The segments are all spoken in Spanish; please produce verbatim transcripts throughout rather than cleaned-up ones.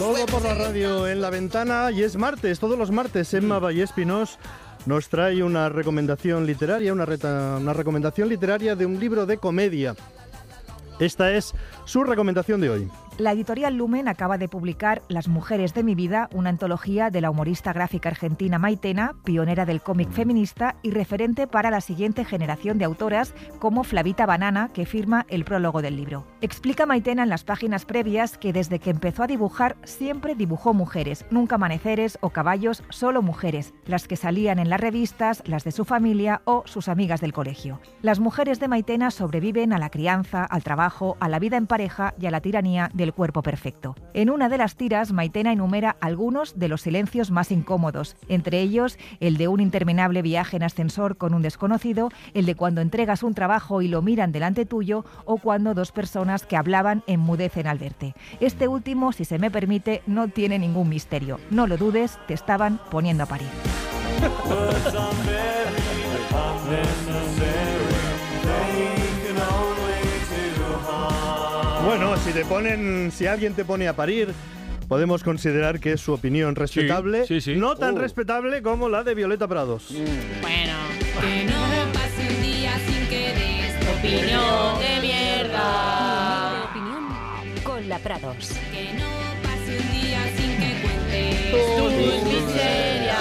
Todo por la radio en la ventana y es martes, todos los martes Emma Vallespinós nos trae una recomendación literaria, una, reta, una recomendación literaria de un libro de comedia. Esta es su recomendación de hoy. La editorial Lumen acaba de publicar Las mujeres de mi vida, una antología de la humorista gráfica argentina Maitena, pionera del cómic feminista y referente para la siguiente generación de autoras como Flavita Banana, que firma el prólogo del libro. Explica Maitena en las páginas previas que desde que empezó a dibujar siempre dibujó mujeres, nunca amaneceres o caballos, solo mujeres, las que salían en las revistas, las de su familia o sus amigas del colegio. Las mujeres de Maitena sobreviven a la crianza, al trabajo, a la vida en pareja y a la tiranía del cuerpo perfecto. En una de las tiras, Maitena enumera algunos de los silencios más incómodos, entre ellos el de un interminable viaje en ascensor con un desconocido, el de cuando entregas un trabajo y lo miran delante tuyo, o cuando dos personas que hablaban enmudecen al verte. Este último, si se me permite, no tiene ningún misterio. No lo dudes, te estaban poniendo a parir. Bueno, si te ponen, si alguien te pone a parir, podemos considerar que es su opinión respetable, sí, sí, sí. no tan uh. respetable como la de Violeta Prados. Mm. Bueno, que no pase un día sin que des tu opinión de mierda. De opinión con la Prados. Que no pase un día sin que cuentes tus miserias.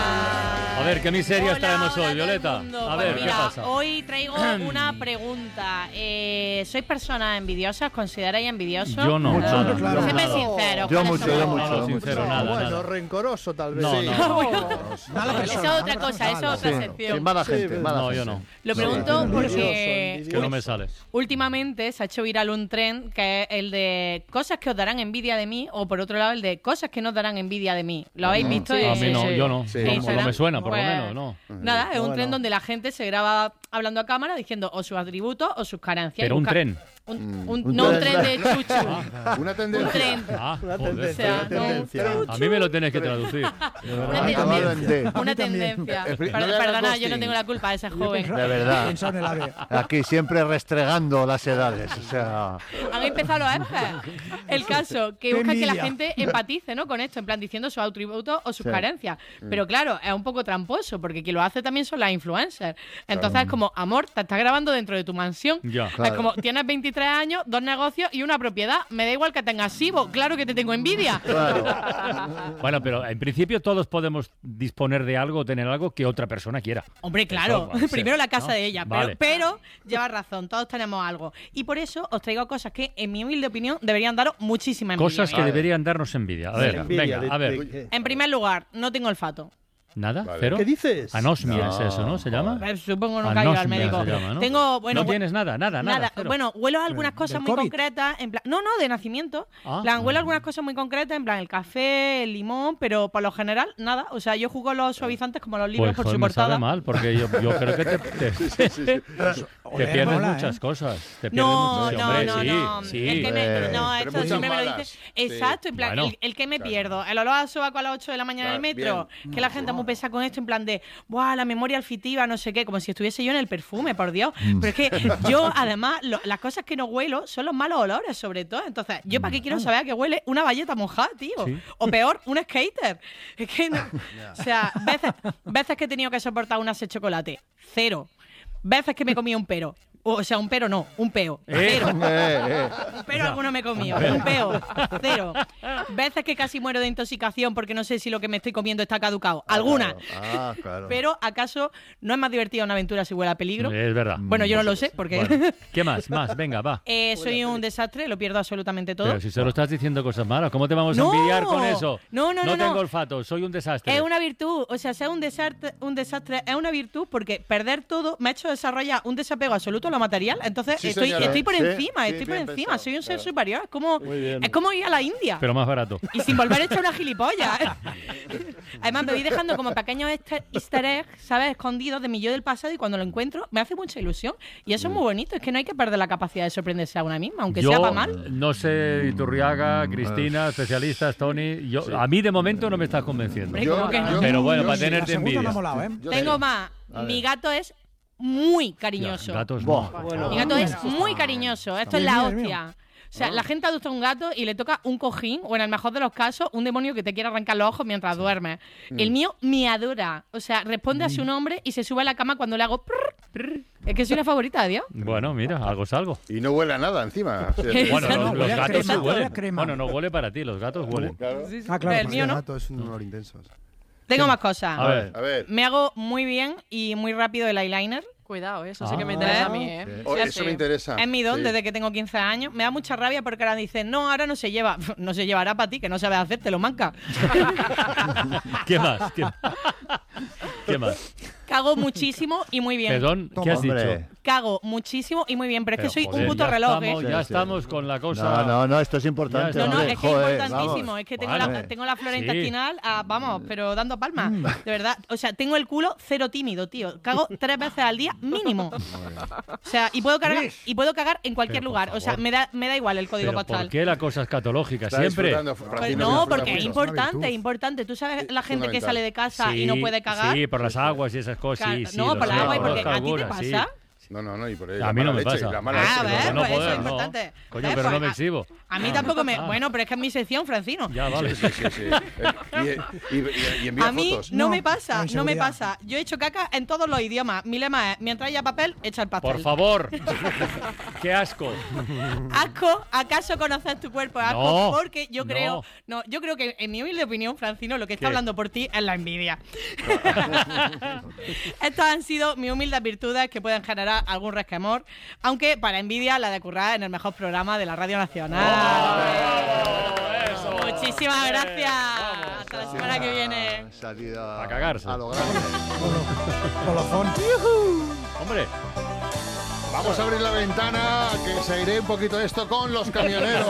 A ver, ¿qué miserias Hola, traemos hola hoy, Violeta? mundo. A Pues ver, mira, ¿qué pasa? Hoy traigo una pregunta. Eh, ¿Sois personas envidiosas? ¿Consideráis envidiosos? Yo no. Mucho, nada, claro. Séme nada. sincero. Yo mucho, yo mucho. No, sincero, nada, bueno, nada. rencoroso tal vez. No, sí. no. Mala Eso persona, es otra mala cosa, persona. eso es otra Sí, sección. sí, mala Sí, gente, pero- mala No, gente. yo no. Lo Sí, pregunto envidioso, porque envidioso. Que no me sale. últimamente se ha hecho viral un tren que es el de cosas que os darán envidia de mí, o por otro lado el de cosas que no os darán envidia de mí. ¿Lo habéis visto? Sí, A en- mí no, sí. yo no. Sí. No, Instagram? no me suena, por Pues, lo menos, no. Nada, es un Bueno. tren donde la gente se graba hablando a cámara diciendo o sus atributos o sus carencias. Pero Y un busca- tren. Un, Mm. un- Un no un tren. tren de chuchu. Una Un tendencia. tren. Ah, Una joder. tendencia, O sea, una tendencia. no. A mí me lo tenés que traducir. Una, Ah, acabado en D. una tendencia. El pri- Per- no le hagas Perdona, yo no ghosting. tengo la culpa de ese joven. De verdad. Pensado en el ave. Aquí siempre restregando las edades. O sea, Han empezado los Fs. El caso, que Qué busca que la envidia. gente empatice, ¿no? Con esto, en plan diciendo sus atributos o sus Sí. carencias. Pero claro, es un poco tramposo, porque quien lo hace también son las influencers. Entonces es como, amor, te estás grabando dentro de tu mansión. Ya. Es Claro. como, tienes veintitrés años, dos negocios y una propiedad. Me da igual que tengas Sibo, claro que te tengo envidia. claro. Bueno, pero en principio todos podemos disponer de algo o tener algo que otra persona quiera. Hombre, claro, Eso puede ser, primero la casa ¿no? de ella, pero, Vale. pero lleva razón, todos tenemos algo. Y por eso os traigo cosas que, en mi humilde opinión, deberían daros muchísima envidia. Cosas que Vale. deberían darnos envidia. A ver, Envidia venga, de- a ver. de- En primer lugar, no tengo olfato. ¿Nada? Vale. ¿Cero? ¿Qué dices? Anosmia No. es eso, ¿no? ¿Se llama? Eh, Supongo no caigo al Anosmia médico. se llama, ¿no? Tengo, bueno, no bu- tienes nada, nada, nada. nada. cero. Bueno, huelo algunas ¿Del cosas muy COVID? concretas, en plan, no, no, de nacimiento. Ah. En plan, huelo algunas cosas muy concretas, en plan el café, el limón, pero por lo general nada. O sea, yo juego los suavizantes como los libros Pues por joder, su me portada. sabe mal, porque yo, yo creo que te, te, te Oler pierdes mola, muchas ¿eh? cosas. Te pierdes No, muchas- sí, no, hombre, no, sí, no. sí. El que me, Eh, no, pero esto muchas siempre me lo malas. dice. Sí. Exacto, en plan, Bueno. el, el que me Claro. pierdo. El olor a sobaco a las ocho de la mañana en el Claro, metro. bien. Que la gente muy pesa con esto, en plan de, ¡buah, la memoria olfativa, no sé qué! Como si estuviese yo en el perfume, por Dios. Mm. Pero es que yo, además, lo- las cosas que no huelo son los malos olores, sobre todo. Entonces, ¿yo para qué quiero saber a qué huele una valleta mojada, tío? Sí. O peor, un skater. Es que, no- o sea, veces, veces que he tenido que soportar un ase de chocolate, cero. Veces que me comí un pero. O sea, un pero no, un peo. Eh. Cero. Eh, eh. Un pero alguno me he comido. Un peo. Cero. Veces que casi muero de intoxicación porque no sé si lo que me estoy comiendo está caducado. Algunas. Ah, claro. Pero, ¿acaso no es más divertida una aventura si huele a peligro? Es verdad. Bueno, yo no lo sé porque Bueno, ¿qué más? Más, venga, va. eh, soy un desastre, lo pierdo absolutamente todo. Pero si solo estás diciendo cosas malas, ¿cómo te vamos a No. envidiar con eso? No, no, no, No tengo no. olfato, soy un desastre. Es una virtud, o sea, ser un desastre, un desastre es una virtud porque perder todo me ha hecho desarrollar un desapego absoluto a lo material. Entonces Sí, estoy, señora. estoy por Sí, encima, sí, estoy por bien encima, pensado, soy un ser claro. superior. Es como, Muy bien. es como ir a la India. Pero más barato. Y sin volver a echar una gilipollas. Además, me voy dejando como pequeños easter easter eggs, ¿sabes? Escondidos de mi yo del pasado y cuando lo encuentro me hace mucha ilusión. Y eso es muy bonito, es que no hay que perder la capacidad de sorprenderse a una misma, aunque Yo sea para mal. no sé, Iturriaga, Cristina, especialistas, Tony. Yo, A mí de momento no me estás convenciendo. Hombre, ¿cómo que no? Pero bueno, yo para sí. tenerte La segunda me envidia. ha molado, ¿eh? Yo Tengo sí. más. A ver. Mi gato es muy Ya, cariñoso. gatos Buah. no. Bueno, Mi gato es muy cariñoso. Esto es El la mío, el mío. hostia. sea, Ah. la gente adopta un gato y le toca un cojín, o en el mejor de los casos, un demonio que te quiere arrancar los ojos mientras duermes. El mío me adora. O sea, responde a su nombre y se sube a la cama cuando le hago prr, prr. Es que soy una favorita de Dios. Bueno, mira, algo es algo. Y no huele a nada encima. O sea, Bueno, Exacto. los, los Huele a gatos crema, sí huele a huelen. crema. Bueno, no huele para ti, los gatos huelen. claro. Sí, sí. Ah, claro, Pero el porque mío el no. gato es un olor intenso. Tengo más cosas. A ver. A ver. Me hago muy bien y muy rápido el eyeliner. Cuidado, eso sí que me Ah. interesa a mí, ¿eh? Oh, Ya eso sé. me interesa. Es mi don Sí. desde que tengo quince años. Me da mucha rabia porque ahora dicen, no, ahora no se lleva. No se llevará para ti, que no sabes hacer, te lo manca. ¿Qué más? ¿Qué, ¿Qué más? Cago muchísimo y muy bien. Perdón, ¿qué has Hombre. dicho? Cago muchísimo y muy bien, pero es que Pero, soy joder, un puto ya reloj, estamos, ¿eh? Ya Sí, sí. estamos con la cosa... No, no, no, esto es importante. Ya No, no, hombre. es que es Joder, importantísimo. vamos. Es que tengo, Vale. la, tengo la flora Sí. intestinal, a- vamos, pero dando palmas. De verdad. O sea, tengo el culo cero tímido, tío. Cago tres veces al día mínimo. O sea, y puedo cagar, y puedo cagar en cualquier Pero, por lugar. O sea, favor. me da, me da igual el código ¿Pero postal. por qué la cosa escatológica? Está Siempre. disfrutando, Pues Francino, no, disfruta porque es mucho. importante, virtud. importante. Tú sabes Es la gente que fundamental. sale de casa y Sí, no puede cagar. Sí, por las aguas y esas cosas. Sí, Claro, sí, no, lo por la sé, agua y porque conozco a ti te algunas, sí. pasa. No, no, no, y por ahí A la mí no mala me leche, pasa. y la mala Ah, leche, a ver, no, no pues puedo, eso es no. importante. Coño, ¿Ves? pero Pues no me a- exhibo. A mí Ah. tampoco me... Ah. Bueno, pero es que es mi sección, Francino. Ya, vale. Sí, sí, sí. Eh, Y, y, y- y envía A mí fotos. no, No, me pasa, con no me seguridad. pasa. Yo he hecho caca en todos los idiomas. Mi lema es, mientras haya papel, echa el pastel. Por favor. Qué asco. Asco, ¿acaso conoces tu cuerpo? Asco, No, porque yo creo, no. no, yo creo que en mi humilde opinión, Francino, lo que está ¿Qué? hablando por ti es la envidia. Estas han sido mis humildes virtudes que pueden generar algún resquemor, aunque para envidia la de currar en el mejor programa de la Radio Nacional. Muchísimas gracias. Hasta la semana que viene. Salida A cagarse. A lo grande. Colofón. Hombre. Vamos a abrir la ventana, que se iré un poquito esto con los camioneros.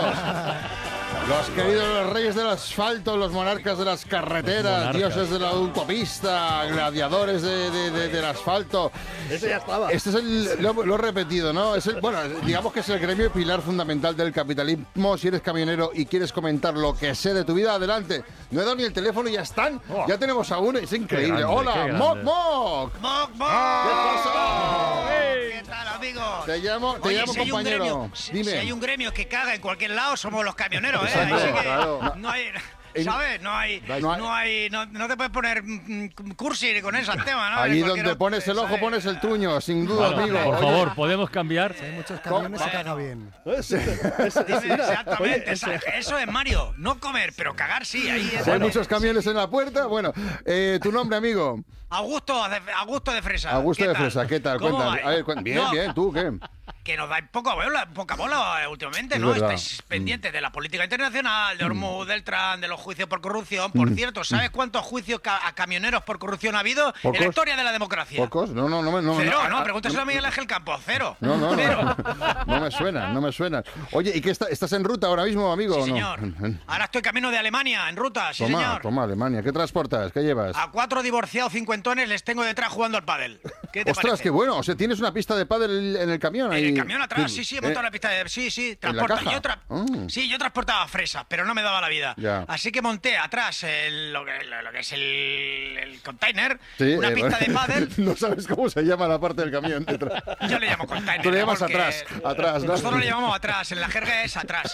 Los queridos reyes del asfalto, los monarcas de las carreteras, Monarcas. dioses de la autopista, gladiadores de, de- de- del asfalto. Ese ya estaba. Este es el, lo, lo he repetido, ¿no? Es el- bueno, digamos que es el gremio pilar fundamental del capitalismo. Si eres camionero y quieres comentar lo que sé de tu vida, adelante. No he dado ni el teléfono y ya están. Oh. Ya tenemos a uno, es increíble. grande, qué Hola, grande. Moc Moc. ¡Moc, moc! ¿Qué pasa? ¿Qué tal, amigos? Te llamo, te Oye, llamo si hay un compañero. gremio, si, Dime. si hay un gremio que caga en cualquier lado, somos los camioneros, ¿eh? Exacto, Así que claro. no hay... En- ¿Sabes? No hay, No hay- no hay, no, no te puedes poner mm, mm, cursi con eso al tema, ¿no? Allí En cualquier donde otro, pones el ojo, ¿sabes? pones el truño, sin duda, Bueno, amigo. por Oye, favor, ¿podemos cambiar? Hay muchos camiones se Bueno. caga bien. Dime, exactamente, esa- eso es Mario. No comer, pero cagar sí, ahí es. si hay muchos camiones en la puerta, bueno, eh, tu nombre, amigo. Augusto de, Augusto de Fresa. Augusto ¿qué de tal? Fresa, ¿qué tal? ¿Cómo Cuéntame. vais? A ver, cuen- bien, No, bien, ¿tú qué? Que nos dais poca bola, poca bola eh, últimamente, Es ¿no? verdad. Estáis pendientes de la política internacional, de Hormuz, del Trump, de los juicios por corrupción. Por cierto, ¿sabes cuántos juicios ca- a camioneros por corrupción ha habido ¿Pocos? en la historia de la democracia? ¿Pocos? No, no, no. me- no Cero, no, no, ah, pregúntaselo a Miguel Ángel Campos, cero. No, no, Cero. no. No me suena, no me suena. Oye, ¿y qué está- estás en ruta ahora mismo, amigo? Sí, o no? señor. Ahora estoy camino de Alemania, en ruta, sí, Toma, señor. toma, Alemania. ¿Qué transportas? ¿Qué llevas? A cuatro divorciados cincuentones les tengo detrás jugando al pádel. ¿Qué te Ostras, parece? qué bueno. O sea, tienes una pista de pádel en el camión. En ahí. el camión atrás, sí, sí, he montado Eh, la pista de... Sí, sí, ¿en la transporta. caja? Yo tra- Ah. Sí, yo transportaba fresas, pero no me daba la vida. Ya. Así que monté atrás el- lo, que, lo, lo que es el, el container, Sí, una eh, pista de pádel. No sabes cómo se llama la parte del camión detrás. Yo le llamo container. Tú le llamas porque atrás, atrás, ¿no? Nosotros le llamamos atrás, en la jerga es atrás.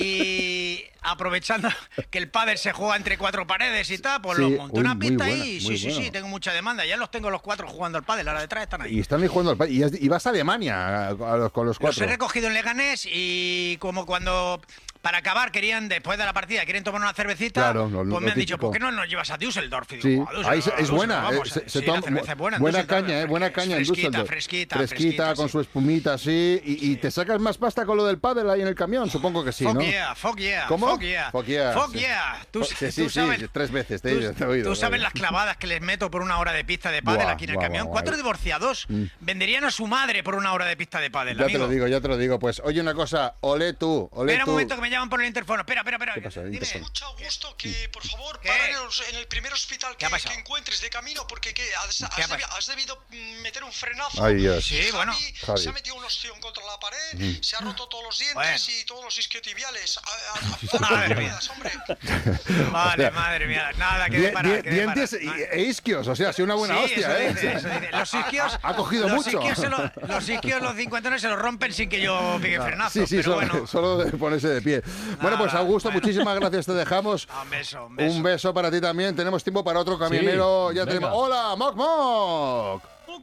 Y aprovechando que el pádel se juega entre cuatro paredes y tal, pues Sí, los monté uy, una muy pista buena, ahí. muy Sí, sí, bueno. sí, tengo mucha demanda. Ya los tengo los cuatro jugando al pádel, ahora detrás están ahí. Y están ahí jugando al pádel. Y, has- y vas a Alemania a- a los- con los Los cuatro. he recogido en Leganés y como cuando para acabar querían, después de la partida, quieren tomar una cervecita, Claro, lo- pues lo me han dicho, típico. ¿por qué no nos llevas a Düsseldorf? Y Sí, digo, "A Düsseldorf, ahí se- a es Düsseldorf, buena. vamos". eh, se, se Sí, toma la cerveza es buena en buena Düsseldorf, caña, eh, buena caña en fresquita, Düsseldorf. fresquita, Fresquita, fresquita, con sí. su espumita así. Y, y te sacas más pasta con lo del pádel ahí en el camión, supongo que sí, Fuck ¿no? yeah, fuck yeah, ¿Cómo? fuck yeah, Fuck yeah, fuck sí. yeah. Tú, Sí, sí, tú sí, sabes, tres veces te, tú, te he oído. tú sabes vale. las clavadas que les meto por una hora de pista de pádel Buah, aquí en el buah, camión. buah, Cuatro buah. divorciados Mm. venderían a su madre por una hora de pista de pádel, Ya amigo. te lo digo, ya te lo digo. Pues oye una cosa, olé tú, olé Espera un tú. momento que me llaman por el interfono. Espera, espera, espera. ¿Qué pasa? El Dime. interfono. Mucho gusto, que por favor ¿Qué? para en el, en el primer hospital ¿Qué que, ha pasado? que encuentres de camino, porque ¿qué? Has, ¿Qué ha has, debi- pasado? has debido mm, meter un frenazo. Ay, Dios. Sí, Javi bueno. Javi. se ha metido un ostión contra la pared, Mm. se ha roto todos los dientes Bueno. y todos los isquiotibiales. A- a- a- Madre a- mía. hombre. Vale, Hostia. madre mía. Nada, que Die- de parar, die- que de dientes parar. y- e isquios, o sea, ha sido una buena Sí, hostia, eso ¿eh? dice, eso dice. Los isquios, Ha cogido los mucho. Isquios se lo- los isquios, los cincuentones se los rompen sin que yo pegue frenazo. Sí, sí, pero solo, bueno. solo de ponerse de pie. Bueno, pues Nada, Augusto, bueno. muchísimas gracias, te dejamos. Un beso, un beso. Un beso para ti también. Tenemos tiempo para otro camionero. Sí, ya venga. tenemos. ¡Hola, Moc Moc!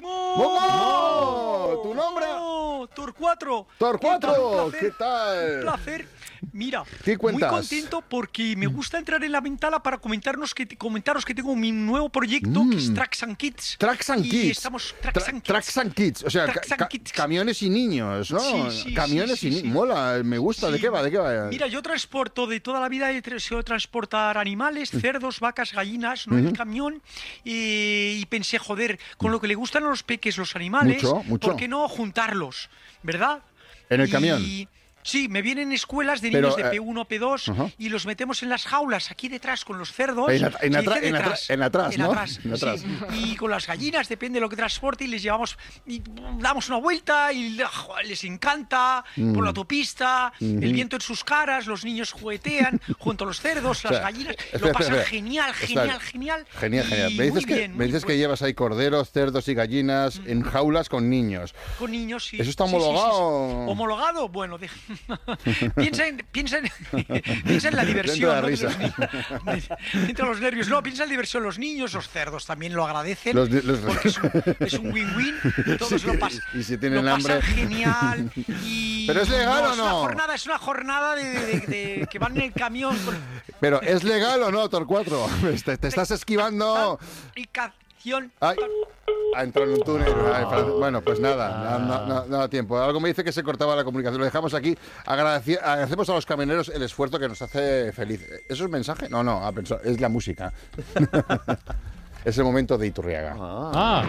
¡Moc! ¿Tu nombre? Torcuatro. Torcuatro, ¿Qué ¿qué tal? Un tal? placer. Mira, ¿Qué muy cuentas? contento porque me gusta entrar en la ventana para comentarnos que, comentaros que tengo mi nuevo proyecto que es Mm. Tracks and Kids. Tracks and y Kids. estamos Tracks Tra- and Kids. Tracks and Kids. O sea, Tracks ca- and ca- Kids. camiones y niños, ¿no? Sí, sí, camiones sí, y sí, niños. sí. Mola, me gusta. ¿De Sí. qué va? ¿De qué va? Mira, yo transporto de toda la vida, he tra- sido transportar animales, cerdos, vacas, gallinas, ¿no? En el camión. Y, y pensé, joder, con lo que le gustan a los peques los animales, Mucho, mucho. ¿por qué no juntarlos? ¿Verdad? ¿En el Y- camión? Sí, me vienen escuelas de Pero, niños de eh, P uno, P dos ajá. y los metemos en las jaulas aquí detrás con los cerdos. En at- en Se atra- dice en atra- detrás, en atrás, ¿no? atrás, En atrás. sí. Y con las gallinas, depende de lo que transporte, y les llevamos, y damos una vuelta y jo, les encanta Mm. por la autopista, Ujú. el viento en sus caras, los niños juguetean junto a los cerdos, O las sea, gallinas, espera, lo pasan espera, genial, espera. genial, Está- genial. Genial, y genial. Me dices muy que, bien, me muy dices que bueno. llevas ahí corderos, cerdos y gallinas en jaulas con niños. Con niños, sí. ¿Eso está Sí, sí, sí, sí. homologado? ¿Homologado? Bueno, de- piensa, en, piensa, en, piensa en la diversión. Dentro de la ¿no? risa. los niños. Dentro de los nervios. No, piensa en la diversión. Los niños, los cerdos también lo agradecen. Los di- los- Porque es un- es un win-win. Todos Sí, lo, pas- y si tienen lo hambre. pasan genial. Y ¿Pero es legal o Es una no? jornada, es una jornada de, de- de- de- que van en el camión. Con Pero, ¿es legal o no, Torcuatro? Te, te estás esquivando. aplicación. Ay, ha entrado en un túnel. Ay, Fran- bueno, pues nada, no, no, no- no da tiempo. Algo me dice que se cortaba la comunicación. Lo dejamos aquí. Agradeci- agradecemos a los camioneros el esfuerzo que nos hace feliz. ¿Eso es un mensaje? No, no, ha pensado, es la música. Es el momento de Iturriaga. Ah.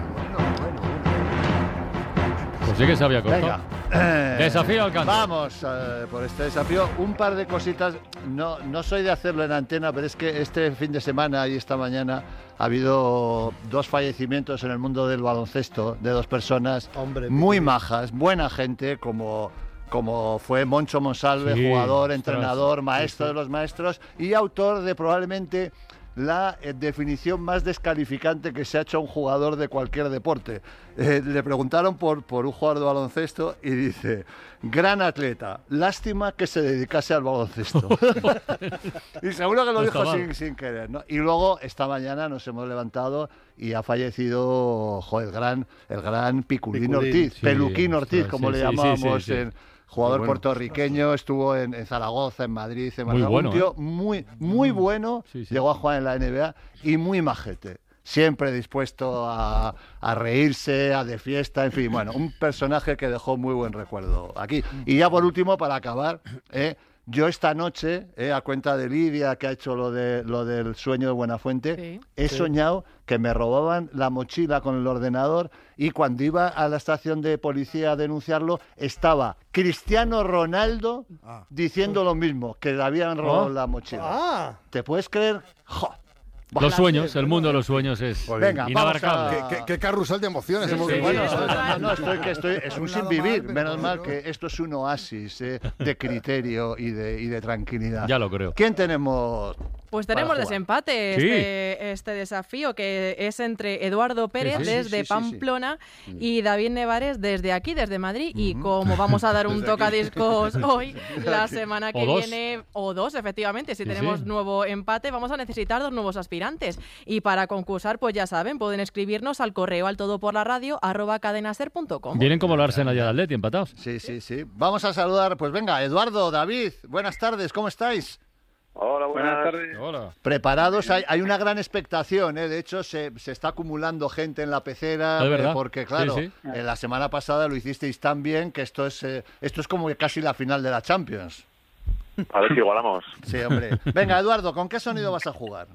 Pues sí que se había cortado. Venga. Desafío al canto. Vamos eh, por este desafío. Un par de cositas. No, no soy de hacerlo en antena, pero es que este fin de semana y esta mañana ha habido dos fallecimientos en el mundo del baloncesto de dos personas Hombre, muy majas, buena gente, como, como fue Moncho Monsalve, Sí, jugador, ostras, entrenador, sí, maestro sí. de los maestros y autor de probablemente la eh, definición más descalificante que se ha hecho a un jugador de cualquier deporte. Eh, le preguntaron por, por un jugador de baloncesto y dice, gran atleta, lástima que se dedicase al baloncesto. Y seguro que lo No está dijo mal. sin, sin querer, ¿no? Y luego esta mañana nos hemos levantado y ha fallecido jo, el gran, el gran Piculín, Piculín, Ortiz, sí, Peluquín ostras, Ortiz, como sí, le sí, sí, llamábamos sí, sí. en... Jugador Muy bueno. puertorriqueño, estuvo en, en Zaragoza, en Madrid, en Muy Málaga. bueno, Un tío ¿eh? muy, muy bueno, Sí, sí. llegó a jugar en la N B A y muy majete. Siempre dispuesto a, a reírse, a de fiesta, en fin, bueno, un personaje que dejó muy buen recuerdo aquí. Y ya por último, para acabar, ¿eh? Yo esta noche, eh, a cuenta de Lidia, que ha hecho lo, de, lo del sueño de Buenafuente, Sí. he Sí. soñado que me robaban la mochila con el ordenador y cuando iba a la estación de policía a denunciarlo, estaba Cristiano Ronaldo Ah. diciendo lo mismo, que le habían robado Ah. la mochila. Ah, ¿Te puedes creer? ¡Jo! Los sueños, el mundo de los sueños es Venga, vamos inabarcable. a- ¿Qué, qué- qué carrusel de emociones Sí, hemos sí, vivido. Bueno, sí, no, no, no, estoy, que estoy, es un Un lado sin vivir. mal, pero Menos mal otro. que esto es un oasis eh, de criterio y de, y de tranquilidad. Ya lo creo. ¿Quién tenemos? Pues para tenemos jugar? desempate Sí. este, este desafío que es entre Eduardo Pérez sí, sí, desde sí, sí, sí. Pamplona y David Nevares desde aquí, desde Madrid. Y como vamos a dar un tocadiscos hoy, la semana que O dos. viene, o dos, efectivamente, si Sí, tenemos sí. nuevo empate, vamos a necesitar dos nuevos aspirantes. Y para concursar, pues ya saben, pueden escribirnos al correo al todo por la radio arroba cadenaser punto com. Vienen como el Arsenal y el Atleti empatados. Sí, sí, sí. Vamos a saludar, pues venga, Eduardo, David, buenas tardes, ¿cómo estáis? Hola, buenas, tardes. Hola. Preparados, hay, hay una gran expectación, ¿eh? De hecho se, se está acumulando gente en la pecera, Es verdad. eh, porque claro, Sí, eh, la semana pasada lo hicisteis tan bien que esto es, eh, esto es como casi la final de la Champions. A ver si igualamos. Sí, hombre. Venga, Eduardo, ¿con qué sonido vas a jugar?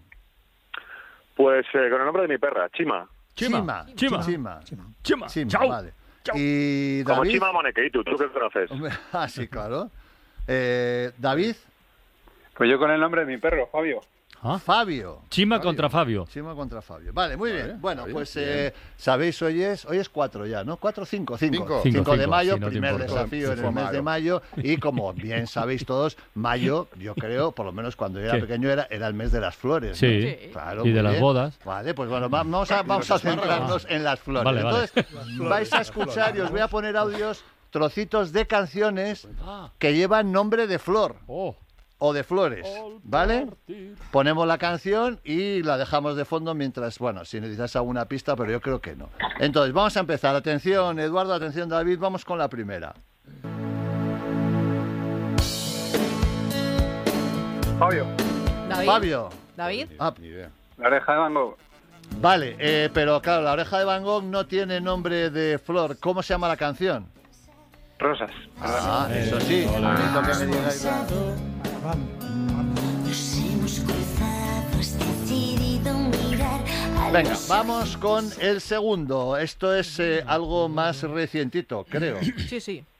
Pues eh, con el nombre de mi perra, Chima. Chima. Chima. Chima. Chima. Chima. Chima, Chao. vale. Y Como David... Chima Monekeitu, ¿tú qué conoces? Hombre, ah, sí, claro. Eh, ¿David? Pues yo con el nombre de mi perro, Fabio. ¿Ah? Fabio. Chima Fabio. contra Fabio. Chima contra Fabio. Vale, muy Vale, bien. Bueno, bien, pues bien. eh, sabéis, hoy es, hoy es cuatro ya, ¿no? ¿Cuatro o cinco? Cinco. Cinco. Cinco, Cinco, de cinco, mayo, si no te primer importa. desafío en Fue el mes de mayo. Y como bien sabéis todos, mayo, yo creo, por lo menos cuando yo era Sí. pequeño, era, era el mes de las flores. ¿no? Sí. Sí. Claro, Y de muy las bien. bodas. Vale, pues bueno, va- vamos a, vamos a centrarnos en las flores. Vale, vale. Entonces, vais a escuchar y os voy a poner audios, trocitos de canciones que llevan nombre de flor. Oh. O de flores, ¿vale? Ponemos la canción y la dejamos de fondo mientras, bueno, si necesitas alguna pista, pero yo creo que no. Entonces, vamos a empezar. Atención, Eduardo, atención, David, vamos con la primera. Fabio. David. Fabio. David. Ah, Ni idea. La oreja de Van Gogh. vale, eh, pero claro, la oreja de Van Gogh no tiene nombre de flor. ¿Cómo se llama la canción? Rosas. Ah, eso sí. Bonito que me digáis la- Venga, vamos con el segundo. Esto es eh, algo más recientito, creo. Sí, sí.